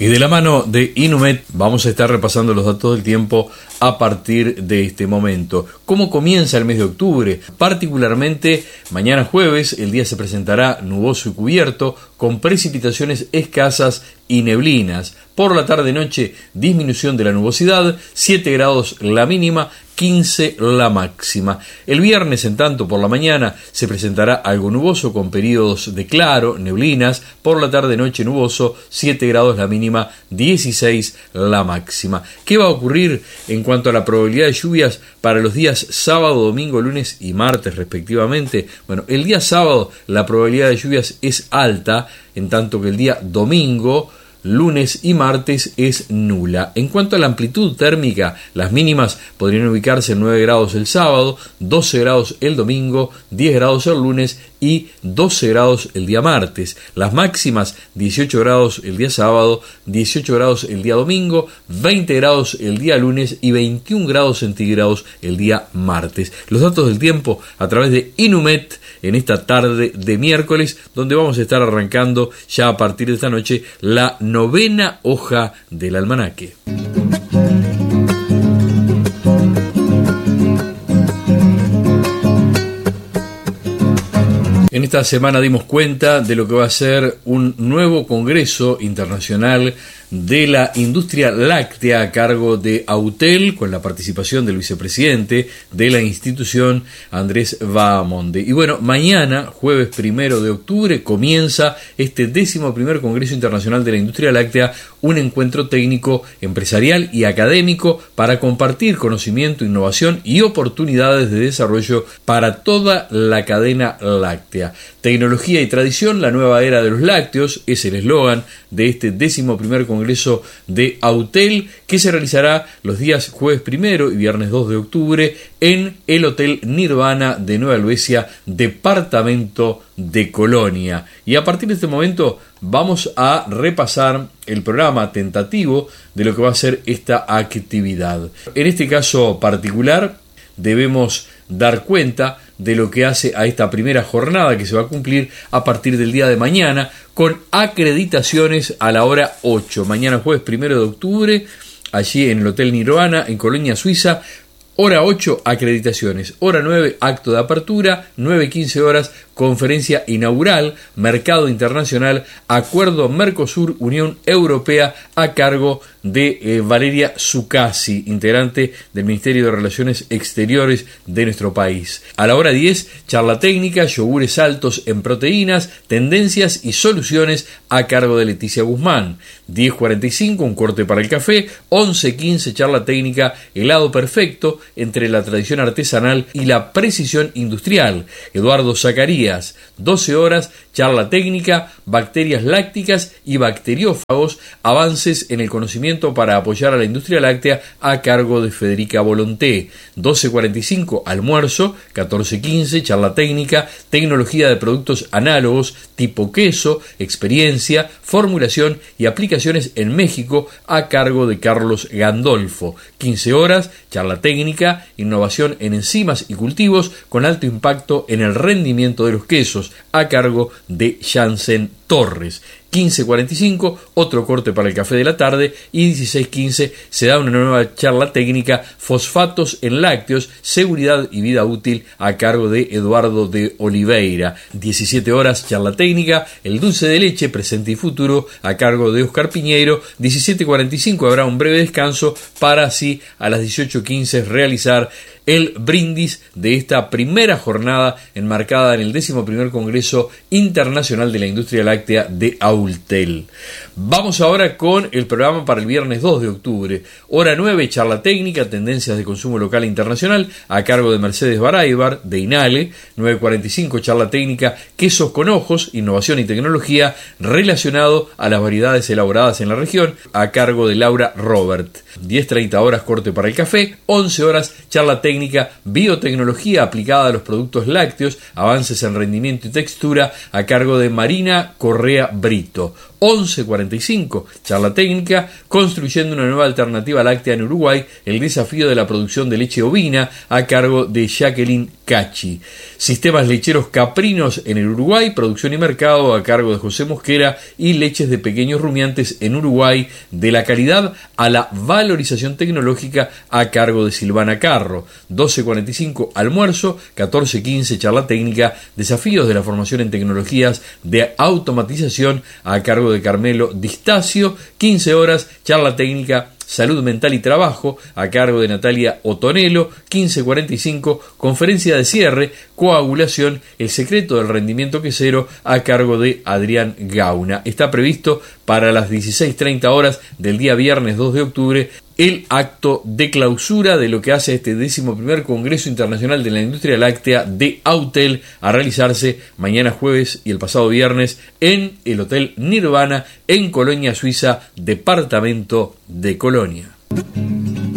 Y de la mano de Inumet vamos a estar repasando los datos del tiempo a partir de este momento. ¿Cómo comienza el mes de octubre? Particularmente mañana jueves el día se presentará nuboso y cubierto con precipitaciones escasas y neblinas. Por la tarde-noche disminución de la nubosidad, 7 grados la mínima, 15 la máxima. El viernes, en tanto, por la mañana se presentará algo nuboso con periodos de claro, neblinas. Por la tarde-noche nuboso, 7 grados la mínima, 16 la máxima. ¿Qué va a ocurrir en cuanto a la probabilidad de lluvias para los días sábado, domingo, lunes y martes respectivamente? Bueno, el día sábado la probabilidad de lluvias es alta, en tanto que el día domingo, lunes y martes es nula. En cuanto a la amplitud térmica, las mínimas podrían ubicarse en 9 grados el sábado, 12 grados el domingo, 10 grados el lunes y 12 grados el día martes. Las máximas, 18 grados el día sábado, 18 grados el día domingo, 20 grados el día lunes y 21 grados centígrados el día martes. Los datos del tiempo a través de Inumet en esta tarde de miércoles, donde vamos a estar arrancando ya a partir de esta noche la 9ª hoja del almanaque. En esta semana dimos cuenta de lo que va a ser un nuevo Congreso Internacional de la Industria Láctea a cargo de Autel, con la participación del vicepresidente de la institución, Andrés Bahamonde. Y bueno, mañana, jueves 1 de octubre, comienza este 11º Congreso Internacional de la Industria Láctea, un encuentro técnico, empresarial y académico para compartir conocimiento, innovación y oportunidades de desarrollo para toda la cadena láctea. Tecnología y tradición, la nueva era de los lácteos, es el eslogan de este 11º Congreso de Autel, que se realizará los días jueves 1 y viernes 2 de octubre en el Hotel Nirvana de Nueva Helvecia, departamento de Colonia. Y a partir de este momento vamos a repasar el programa tentativo de lo que va a ser esta actividad. En este caso particular debemos dar cuenta de lo que hace a esta primera jornada que se va a cumplir a partir del día de mañana con acreditaciones a la hora 8. Mañana jueves 1 de octubre, allí en el Hotel Nirvana, en Colonia, Suiza. Hora 8, acreditaciones. Hora 9, acto de apertura. 9:15 horas, conferencia inaugural, Mercado Internacional, Acuerdo Mercosur-Unión Europea, a cargo de Valeria Zuccasi, integrante del Ministerio de Relaciones Exteriores de nuestro país. A la hora 10, charla técnica, yogures altos en proteínas, tendencias y soluciones, a cargo de Leticia Guzmán. 10:45, un corte para el café. 11:15, charla técnica, helado perfecto, entre la tradición artesanal y la precisión industrial, Eduardo Zacarías. 12 horas, charla técnica, bacterias lácticas y bacteriófagos, avances en el conocimiento para apoyar a la industria láctea, a cargo de Federica Volonté. 12:45, almuerzo. 14:15, charla técnica, tecnología de productos análogos tipo queso, experiencia, formulación y aplicaciones en México, a cargo de Carlos Gandolfo. 15 horas, charla técnica, innovación en enzimas y cultivos con alto impacto en el rendimiento de los quesos, a cargo de Jansen Torres. 15:45, otro corte para el café de la tarde, y 16:15 se da una nueva charla técnica, fosfatos en lácteos, seguridad y vida útil, a cargo de Eduardo de Oliveira. 17 horas, charla técnica, el dulce de leche, presente y futuro, a cargo de Oscar Piñeiro. 17:45 habrá un breve descanso para así a las 18:15 realizar el brindis de esta primera jornada enmarcada en el 11º Congreso Internacional de la Industria Láctea de Autel. Vamos ahora con el programa para el viernes 2 de octubre. Hora 9, charla técnica, tendencias de consumo local e internacional, a cargo de Mercedes Baraybar, de INALE. 9:45, charla técnica, quesos con ojos, innovación y tecnología, relacionado a las variedades elaboradas en la región, a cargo de Laura Robert. 10:30 horas, corte para el café. 11 horas, charla técnica, biotecnología aplicada a los productos lácteos, avances en rendimiento y textura, a cargo de Marina Correa Brito. 11:45, charla técnica, construyendo una nueva alternativa láctea en Uruguay, el desafío de la producción de leche ovina, a cargo de Jacqueline Cachi. Sistemas lecheros caprinos en el Uruguay, producción y mercado a cargo de José Mosquera, y leches de pequeños rumiantes en Uruguay, de la calidad a la valorización tecnológica a cargo de Silvana Carro. 12:45 almuerzo, 14:15 charla técnica, desafíos de la formación en tecnologías de automatización a cargo de Carmelo Distacio. 15 horas, charla técnica Salud Mental y Trabajo a cargo de Natalia Otonelo. 15:45 conferencia de cierre, coagulación, el secreto del rendimiento quesero a cargo de Adrián Gauna. Está previsto para las 16:30 horas del día viernes 2 de octubre el acto de clausura de lo que hace este 11º Congreso Internacional de la Industria Láctea de Autel, a realizarse mañana jueves y el pasado viernes en el Hotel Nirvana en Colonia, Suiza, departamento de Colonia.